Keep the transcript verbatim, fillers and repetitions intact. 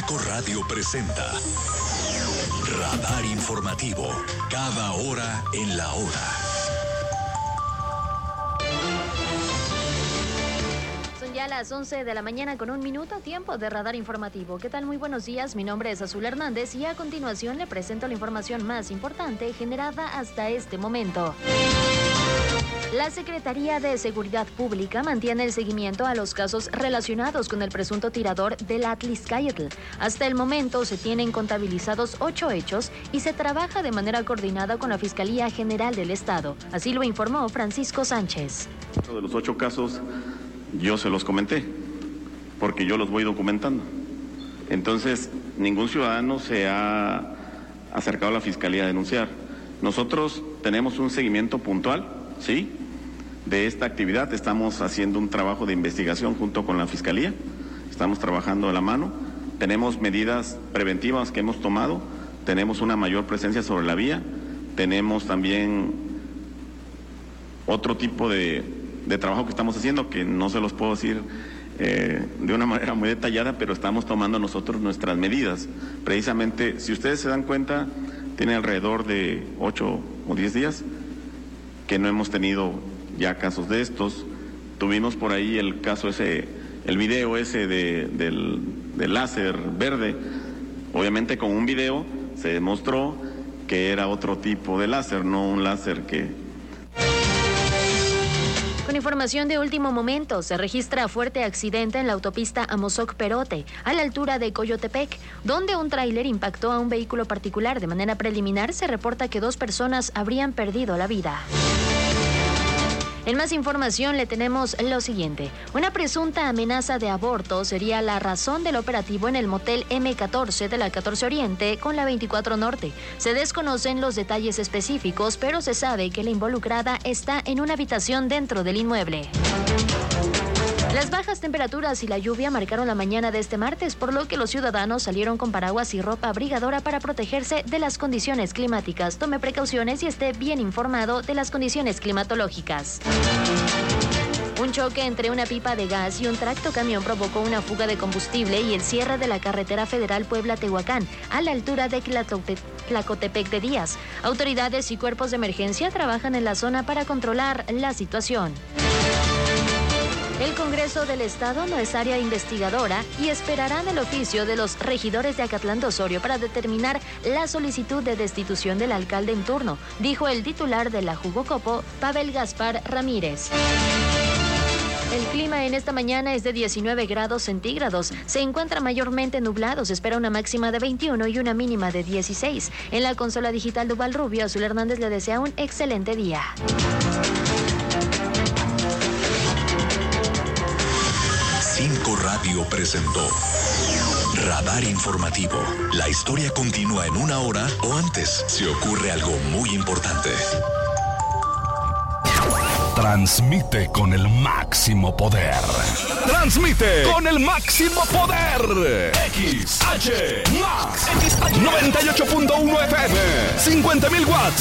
cinco Radio presenta Radar Informativo, cada hora en la hora. Son ya las once de la mañana con un minuto, tiempo de Radar Informativo. ¿Qué tal? Muy buenos días, mi nombre es Azul Hernández y a continuación le presento la información más importante generada hasta este momento. La Secretaría de Seguridad Pública mantiene el seguimiento a los casos relacionados con el presunto tirador del Atliscayotl. Hasta el momento se tienen contabilizados ocho hechos y se trabaja de manera coordinada con la Fiscalía General del Estado. Así lo informó Francisco Sánchez. De los ocho casos yo se los comenté, porque yo los voy documentando. Entonces, ningún ciudadano se ha acercado a la Fiscalía a denunciar. Nosotros tenemos un seguimiento puntual, ¿sí?, de esta actividad. Estamos haciendo un trabajo de investigación junto con la Fiscalía, estamos trabajando de la mano, tenemos medidas preventivas que hemos tomado, tenemos una mayor presencia sobre la vía, tenemos también otro tipo de, de trabajo que estamos haciendo, que no se los puedo decir eh, de una manera muy detallada, pero estamos tomando nosotros nuestras medidas. Precisamente, si ustedes se dan cuenta, tiene alrededor de ocho o diez días que no hemos tenido ya casos de estos. Tuvimos por ahí el caso ese, el video ese de, del, del láser verde. Obviamente con un video se demostró que era otro tipo de láser, no un láser que... Con información de último momento, se registra fuerte accidente en la autopista Amozoc-Perote, a la altura de Coyotepec, donde un tráiler impactó a un vehículo particular. De manera preliminar, se reporta que dos personas habrían perdido la vida. En más información le tenemos lo siguiente. Una presunta amenaza de aborto sería la razón del operativo en el motel eme catorce de la catorce Oriente con la veinticuatro Norte. Se desconocen los detalles específicos, pero se sabe que la involucrada está en una habitación dentro del inmueble. Las bajas temperaturas y la lluvia marcaron la mañana de este martes, por lo que los ciudadanos salieron con paraguas y ropa abrigadora para protegerse de las condiciones climáticas. Tome precauciones y esté bien informado de las condiciones climatológicas. Un choque entre una pipa de gas y un tractocamión provocó una fuga de combustible y el cierre de la carretera federal Puebla-Tehuacán, a la altura de Tlacotepec de Díaz. Autoridades y cuerpos de emergencia trabajan en la zona para controlar la situación. El Congreso del Estado no es área investigadora y esperarán el oficio de los regidores de Acatlán de Osorio para determinar la solicitud de destitución del alcalde en turno, dijo el titular de la Jugocopo, Pavel Gaspar Ramírez. El clima en esta mañana es de diecinueve grados centígrados. Se encuentra mayormente nublado. Se espera una máxima de veintiuno y una mínima de dieciséis. En la consola digital Duval Rubio, Azul Hernández le desea un excelente día. cinco Radio presentó Radar Informativo. La historia continúa en una hora o antes si ocurre algo muy importante. Transmite con el máximo poder. Transmite con el máximo poder. X H Max noventa y ocho punto uno F M, cincuenta mil watts.